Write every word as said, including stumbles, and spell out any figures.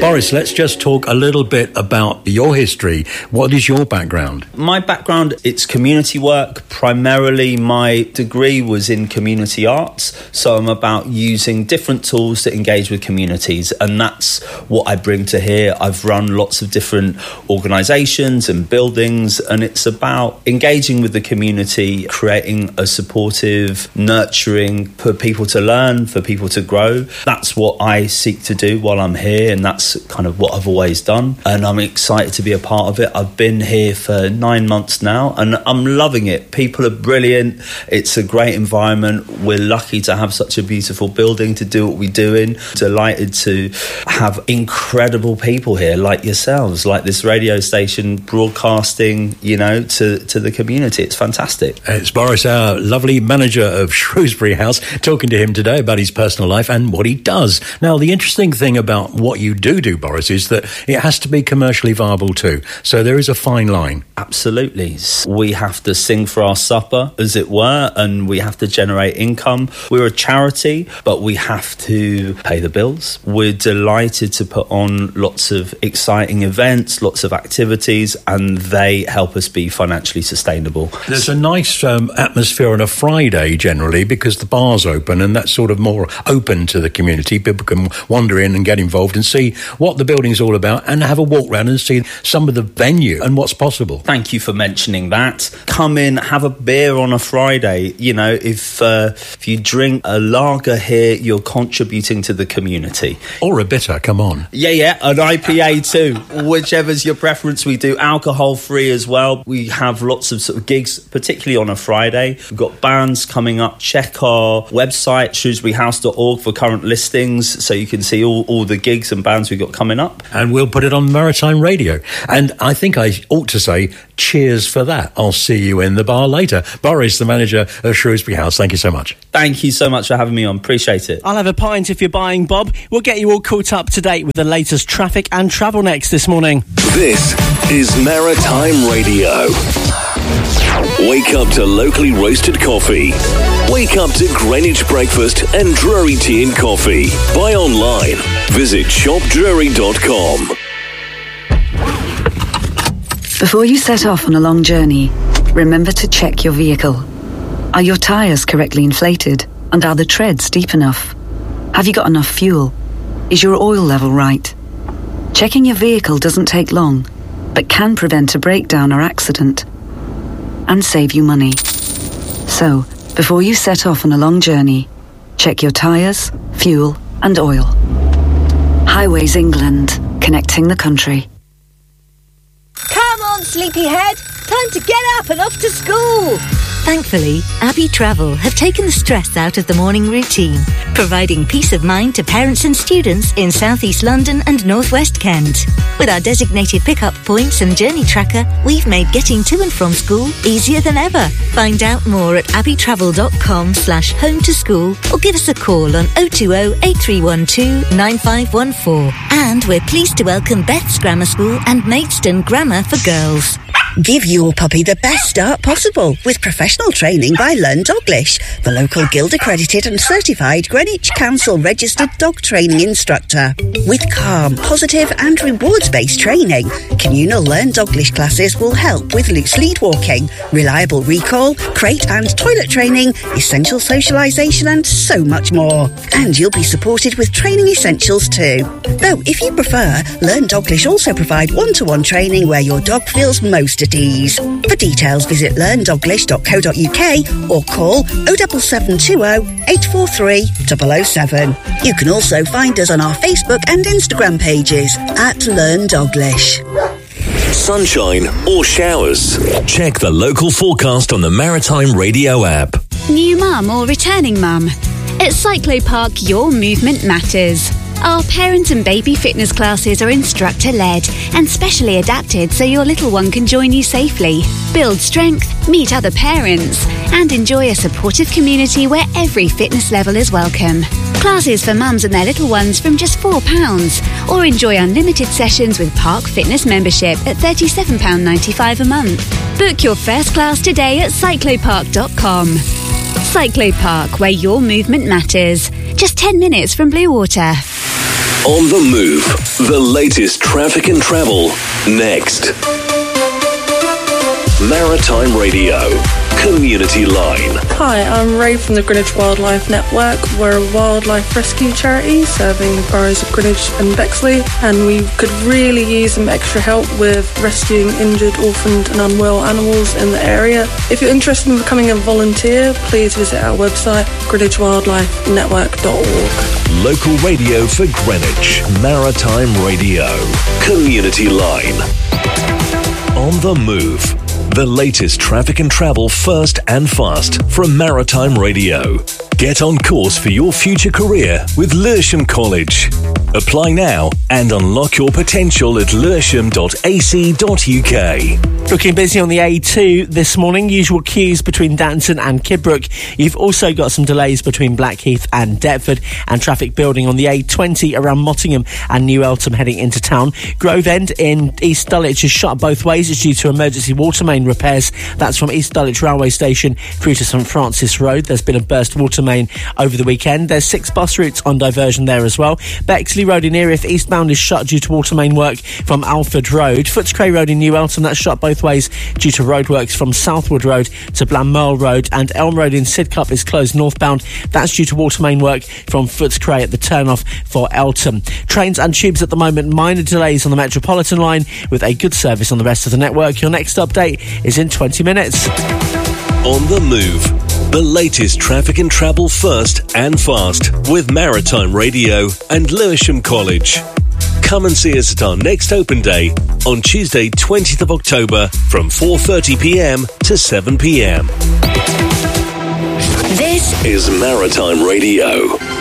Boris, let's just talk a little bit about your history. What is your background? My background, it's community work. Primarily, my degree was in community arts. So I'm about using different tools to engage with communities. And that's what I bring to here. I've run lots of different organisations and buildings. And it's about engaging with the community, creating a supportive, nurturing, for people to learn, for people to grow. That's what I seek to do while I'm here. And that's kind of what I've always done, and I'm excited to be a part of it. I've been here for nine months now and I'm loving it. People are brilliant. It's a great environment. We're lucky to have such a beautiful building to do what we do in. Delighted to have incredible people here like yourselves, like this radio station broadcasting, you know, to, to the community. It's fantastic. It's Boris, our lovely manager of Shrewsbury House, talking to him today about his personal life and what he does. Now, the interesting thing about what you do do, Boris, is that it has to be commercially viable too. So there is a fine line. Absolutely. We have to sing for our supper, as it were, and we have to generate income. We're a charity, but we have to pay the bills. We're delighted to put on lots of exciting events, lots of activities, and they help us be financially sustainable. There's a nice um, atmosphere on a Friday generally because the bar's open and that's sort of more open to the community. People can wander in and get involved and see what the building's all about and have a walk round and see some of the venue and what's possible. Thank you for mentioning that. Come in, have a beer on a Friday. You know, if uh, if you drink a lager here, you're contributing to the community. Or a bitter, come on. Yeah, yeah, an I P A too. Whichever's your preference. We do alcohol free as well. We have lots of sort of gigs, particularly on a Friday. We've got bands coming up. Check our website, shrewsbury house dot org, for current listings so you can see all, all the gigs and bands we've got coming up. And we'll put it on Maritime Radio. And I think I ought to say cheers for that. I'll see you in the bar later. Boris, the manager of Shrewsbury House, thank you so much. Thank you so much for having me on. Appreciate it. I'll have a pint if you're buying, Bob. We'll get you all caught up to date with the latest traffic and travel next this morning. This is Maritime Radio. Wake up to locally roasted coffee. Wake up to Greenwich breakfast and Drury tea and coffee. Buy online. Visit shop drury dot com. Before you set off on a long journey, remember to check your vehicle. Are your tyres correctly inflated? And are the treads deep enough? Have you got enough fuel? Is your oil level right? Checking your vehicle doesn't take long, but can prevent a breakdown or accident and save you money. So, before you set off on a long journey, check your tyres, fuel and oil. Highways England, connecting the country. Come on, sleepyhead! Time to get up and off to school! Thankfully, Abbey Travel have taken the stress out of the morning routine, providing peace of mind to parents and students in South East London and North West Kent. With our designated pickup points and journey tracker, we've made getting to and from school easier than ever. Find out more at abbey travel dot com slash home to school or give us a call on oh two oh, eight three one two, nine five one four. And we're pleased to welcome Beth's Grammar School and Maidstone Grammar for Girls. Give your puppy the best start possible with professional training by Learn Doglish, the local Guild accredited and certified Greenwich Council registered dog training instructor. With calm, positive and rewards-based training, communal Learn Doglish classes will help with loose lead walking, reliable recall, crate and toilet training, essential socialisation and so much more. And you'll be supported with training essentials too. Though if you prefer, Learn Doglish also provide one-to-one training where your dog feels most at ease. For details, visit learn doglish dot co dot uk or call oh seven seven two oh, eight four three, double oh seven. You can also find us on our Facebook and Instagram pages at Learn Doglish. Sunshine or showers? Check the local forecast on the Maritime Radio app. New mum or returning mum? At Cyclopark, your movement matters. Our parent and baby fitness classes are instructor-led and specially adapted so your little one can join you safely, build strength, meet other parents, and enjoy a supportive community where every fitness level is welcome. Classes for mums and their little ones from just four pounds, or enjoy unlimited sessions with Park Fitness membership at thirty-seven pounds ninety-five a month. Book your first class today at cyclopark dot com. Cyclopark, where your movement matters. Just ten minutes from Bluewater. On the Move, the latest traffic and travel, next. Maritime Radio, Community Line. Hi, I'm Ray from the Greenwich Wildlife Network. We're a wildlife rescue charity serving the boroughs of Greenwich and Bexley, and we could really use some extra help with rescuing injured, orphaned and unwell animals in the area. If you're interested in becoming a volunteer, please visit our website, greenwich wildlife network dot org. Local radio for Greenwich, Maritime Radio, Community Line. On the Move, the latest traffic and travel first and fast from Maritime Radio. Get on course for your future career with Lewisham College. Apply now and unlock your potential at lewisham dot a c dot u k. Looking busy on the A two this morning, usual queues between Danton and Kidbrooke. You've also got some delays between Blackheath and Deptford, and traffic building on the A twenty around Mottingham and New Eltham heading into town. Grove End in East Dulwich is shut both ways. It's due to emergency water main repairs. That's from East Dulwich Railway Station through to St Francis Road. There's been a burst water main over the weekend. There's six bus routes on diversion there as well. Bexley Road in Erith eastbound is shut due to water main work from Alford Road. Footscray Road in New Eltham, that's shut both ways due to roadworks from Southwood Road to Blanmerle Road, and Elm Road in Sidcup is closed northbound. That's due to water main work from Footscray at the turnoff for Eltham. Trains and tubes at the moment, minor delays on the Metropolitan line with a good service on the rest of the network. Your next update is in twenty minutes. On the Move, the latest traffic and travel first and fast with Maritime Radio and Lewisham College. Come and see us at our next open day on Tuesday, twentieth of October from four thirty p m to seven p m. This is Maritime Radio.